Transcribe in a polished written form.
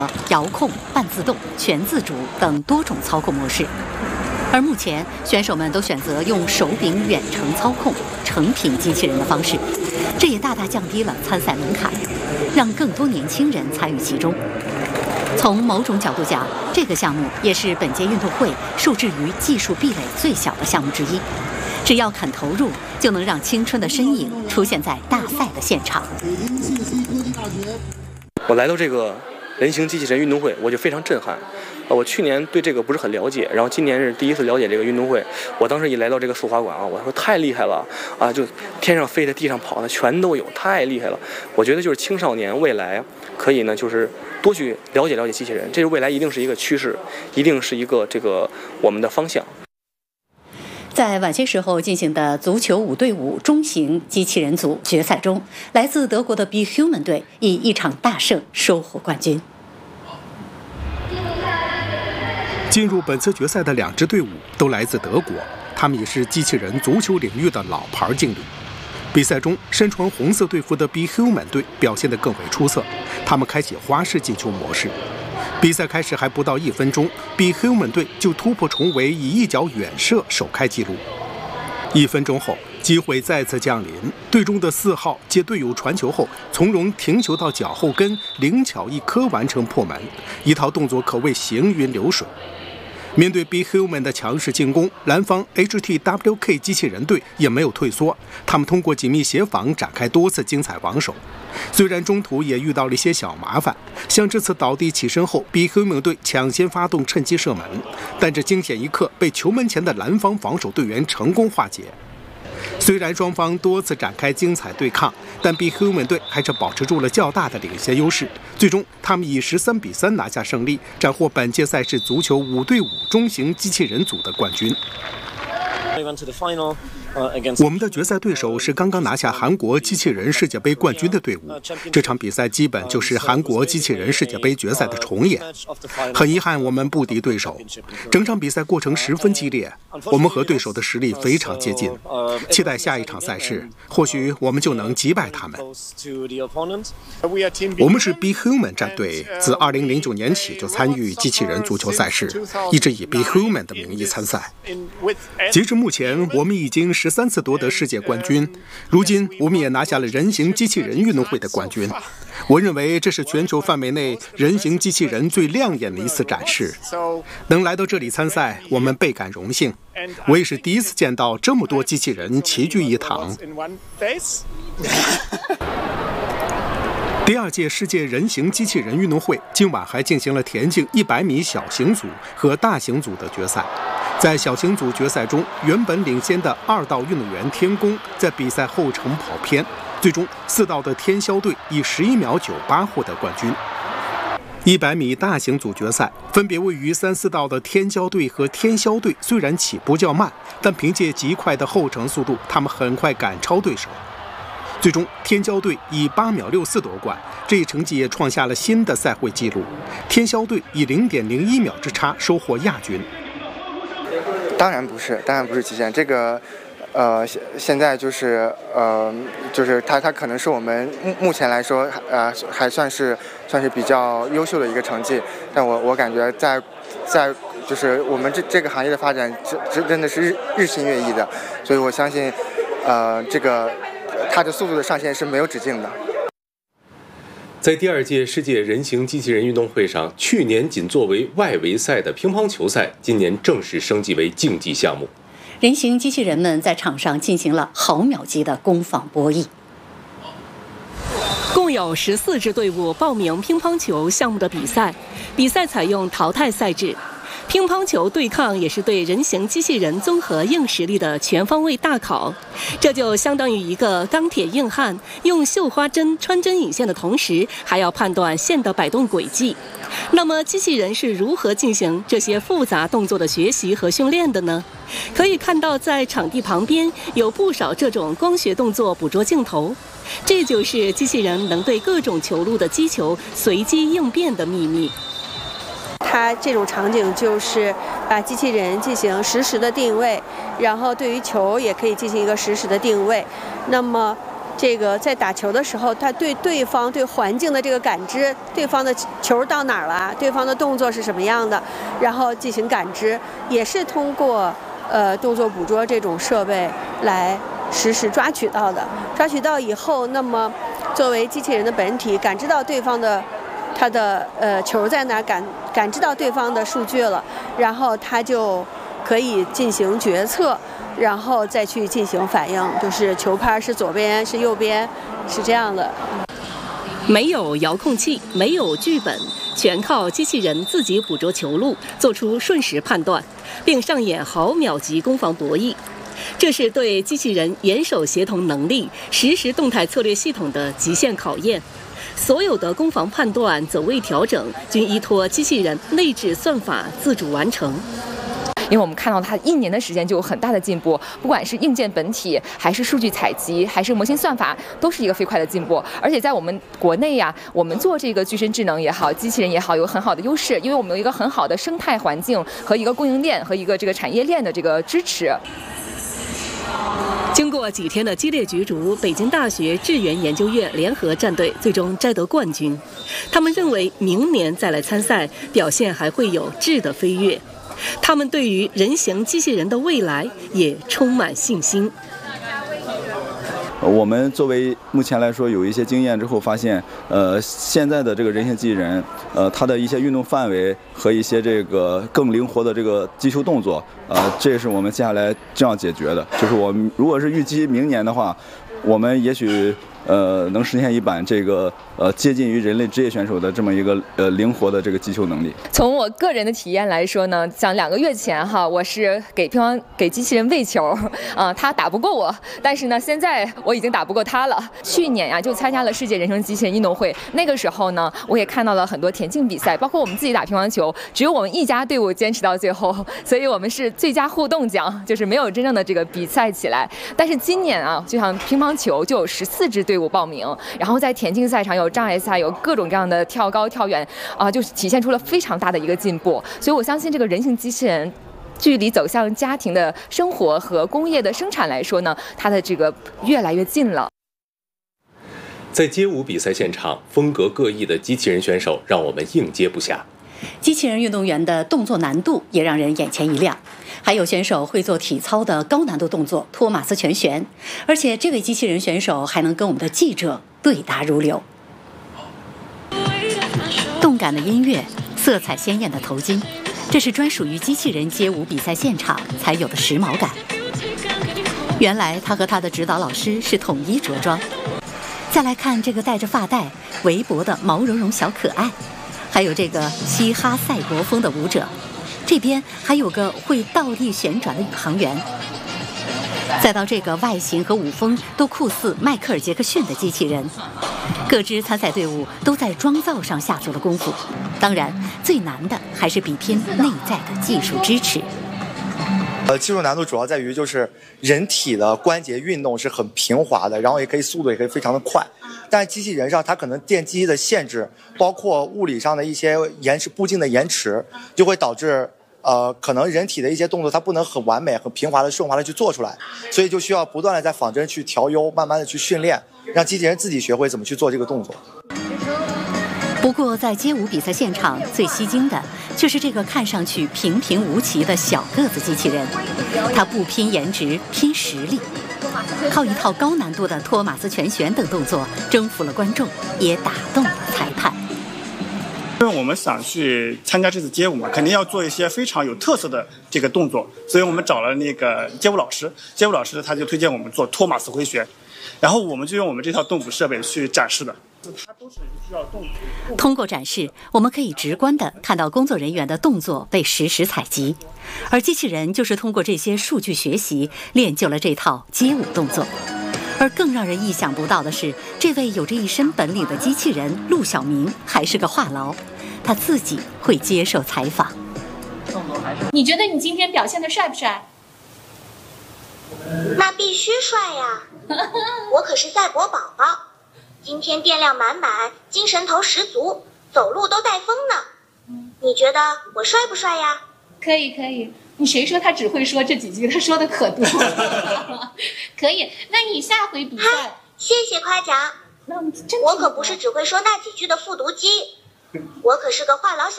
遥控、半自动、全自主等多种操控模式。而目前，选手们都选择用手柄远程操控成品机器人的方式，这也大大降低了参赛门槛，让更多年轻人参与其中。从某种角度讲，这个项目也是本届运动会受制于技术壁垒最小的项目之一。只要肯投入，就能让青春的身影出现在大赛的现场。 我来到这个人形机器人运动会，我就非常震撼。我去年对这个不是很了解，然后今年是第一次了解这个运动会。我当时一来到这个速滑馆啊，我说太厉害了啊！就天上飞的、地上跑的全都有，太厉害了。我觉得就是青少年未来可以呢，就是多去了解了解机器人，这是未来一定是一个趋势，一定是一个我们的方向。 在晚些时候进行的足球5对5中型机器人组决赛中，来自德国的 Be Human 队以一场大胜收获冠军。 进入本次决赛的2支队伍都来自德国，他们也是机器人足球领域的老牌劲旅。比赛中，身穿红色队服的 Be Human 队表现得更为出色，他们开启花式进球模式。比赛开始还不到1分钟 ，Be Human 队就突破重围，以一脚远射首开纪录。1分钟后，机会再次降临，队中的4号接队友传球后，从容停球到脚后跟，灵巧一颗完成破门，一套动作可谓行云流水。面对 Be Human 的强势进攻，蓝方 HTWK 机器人队也没有退缩，他们通过紧密协防展开多次精彩防守。虽然中途也遇到了一些小麻烦，像这次倒地起身后 Be Human 队抢先发动趁机射门，但这惊险一刻被球门前的蓝方防守队员成功化解。虽然双方多次展开精彩对抗，但 Be Human 队还是保持住了较大的领先优势。最终，他们以13-3拿下胜利，斩获本届赛事足球5对5中型机器人组的冠军。我们的决赛对手是刚刚拿下韩国机器人世界杯冠军的队伍，这场比赛基本就是韩国机器人世界杯决赛的重演。很遗憾，我们不敌对手。整场比赛过程十分激烈，我们和对手的实力非常接近。期待下一场赛事，或许我们就能击败他们。我们是 Be Human 战队，自2009年起就参与机器人足球赛事，一直以 Be Human 的名义参赛。截至目前，我们已经13次夺得世界冠军，如今我们也拿下了人形机器人运动会的冠军。我认为这是全球范围内人形机器人最亮眼的一次展示。能来到这里参赛，我们倍感荣幸。我也是第一次见到这么多机器人齐聚一堂。第2届世界人形机器人运动会今晚还进行了田径100米小型组和大型组的决赛。在小型组决赛中，原本领先的2道运动员天宫在比赛后程跑偏，最终4道的天霄队以11秒98获得冠军。100米大型组决赛，分别位于3、4道的天骄队和天霄队虽然起步较慢，但凭借极快的后程速度，他们很快赶超对手。最终，天骄队以8秒64夺冠，这一成绩也创下了新的赛会纪录。天霄队以0.01秒之差收获亚军。 当然不是极限。这个，现在就是它可能是我们目前来说，还算是比较优秀的一个成绩。但我感觉在就是我们这个行业的发展，真的是日新月异的，所以我相信，这个它的速度的上限是没有止境的。 在第2届世界人形机器人运动会上，去年仅作为外围赛的乒乓球赛，今年正式升级为竞技项目。 人形机器人们在场上进行了毫秒级的攻防博弈。 共有14支队伍报名乒乓球项目的比赛，比赛采用淘汰赛制。乒乓球对抗也是对人形机器人综合硬实力的全方位大考，这就相当于一个钢铁硬汉用绣花针穿针引线的同时，还要判断线的摆动轨迹。那么机器人是如何进行这些复杂动作的学习和训练的呢？可以看到，在场地旁边有不少这种光学动作捕捉镜头，这就是机器人能对各种球路的击球随机应变的秘密。 它这种场景就是把机器人进行实时的定位，然后对于球也可以进行一个实时的定位。那么这个在打球的时候，他对对方对环境的这个感知，对方的球到哪儿了，对方的动作是什么样的，然后进行感知，也是通过动作捕捉这种设备来实时抓取到的。抓取到以后，那么作为机器人的本体，感知到对方的他的球在哪，感知到对方的数据了，然后他就可以进行决策，然后再去进行反应，就是球拍是左边是右边，是这样的。 没有遥控器，没有剧本，全靠机器人自己捕捉球路，做出瞬时判断，并上演毫秒级攻防博弈。这是对机器人眼手协同能力、实时动态策略系统的极限考验。所有的攻防判断、走位调整均依托机器人内置算法自主完成。 因为我们看到它1年的时间就有很大的进步，不管是硬件本体，还是数据采集，还是模型算法，都是一个飞快的进步。而且在我们国内呀，我们做这个具身智能也好，机器人也好，有很好的优势，因为我们有一个很好的生态环境和一个供应链和一个这个产业链的这个支持。 经过几天的激烈角逐，北京大学智源研究院联合战队最终摘得冠军。他们认为明年再来参赛，表现还会有质的飞跃。他们对于人形机器人的未来也充满信心。 我们作为目前来说有一些经验之后发现，现在的这个人形机器人，它的一些运动范围和一些这个更灵活的这个击球动作，这是我们接下来这样解决的。就是我们如果是预期明年的话，我们也许能实现一版这个接近于人类职业选手的这么一个灵活的这个击球能力。 从我个人的体验来说呢，像2个月前哈，我是给机器人喂球，他打不过我，但是呢，现在我已经打不过他了。去年呀，就参加了世界人形机器人运动会，那个时候呢，我也看到了很多田径比赛，包括我们自己打乒乓球，只有我们一家队伍坚持到最后，所以我们是最佳互动奖，就是没有真正的这个比赛起来。但是今年啊，就像乒乓球就有14支队伍报名，然后在田径赛场有障碍赛，有各种各样的跳高、跳远就体现出了非常大的一个进步。所以我相信这个人形机器人距离走向家庭的生活和工业的生产来说呢，它的这个越来越近了。 在街舞比赛现场，风格各异的机器人选手让我们应接不暇。 机器人运动员的动作难度也让人眼前一亮，还有选手会做体操的高难度动作托马斯拳旋，而且这位机器人选手还能跟我们的记者对答如流。动感的音乐，色彩鲜艳的头巾，这是专属于机器人街舞比赛现场才有的时髦感。原来他和他的指导老师是统一着装。再来看这个戴着发带、围脖的毛茸茸小可爱，还有这个嘻哈赛博风的舞者，这边还有个会倒立旋转的宇航员，再到这个外形和舞风都酷似迈克尔·杰克逊的机器人。各支参赛队伍都在妆造上下足了功夫，当然最难的还是比拼内在的技术支持。 技术难度主要在于就是人体的关节运动是很平滑的，然后也可以速度也可以非常的快，但机器人上它可能电机的限制，包括物理上的一些步进的延迟，就会导致可能人体的一些动作它不能很完美、很平滑的、顺滑的去做出来，所以就需要不断的在仿真去调优，慢慢的去训练，让机器人自己学会怎么去做这个动作。 不过在街舞比赛现场最吸睛的就是这个看上去平平无奇的小个子机器人，它不拼颜值，拼实力，靠一套高难度的托马斯拳旋等动作征服了观众，也打动了裁判。 因为我们想去参加这次街舞嘛，肯定要做一些非常有特色的这个动作，所以我们找了那个街舞老师他就推荐我们做托马斯回旋，然后我们就用我们这套动捕设备去展示的。它都是需要动捕。 通过展示，我们可以直观地看到工作人员的动作被实时采集，而机器人就是通过这些数据学习练就了这套街舞动作。而更让人意想不到的是，这位有着一身本领的机器人陆小明还是个话痨，他自己会接受采访。 你觉得你今天表现得帅不帅？ 那必须帅呀！我可是赛博宝宝，今天电量满满，精神头十足，走路都带风呢。你觉得我帅不帅呀？ 可以可以，你谁说他只会说这几句？他说的可多了。可以，那你下回比赛谢谢夸奖。我可不是只会说那几句的复读机，我可是个话痨小